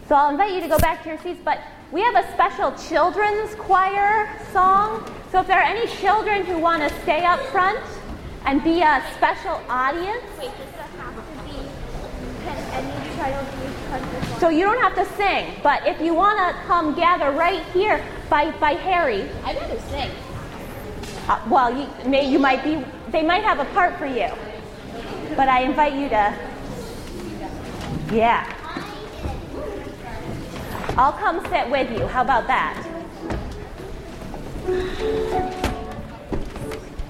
So I'll invite you to go back to your seats, but we have a special children's choir song. So if there are any children who want to stay up front and be a special audience. Wait, does that have to be, can any child be country? So you don't have to sing, but if you want to come gather right here by Harry. I'd rather sing. Well, they might have a part for you. But I invite you to, yeah. I'll come sit with you. How about that?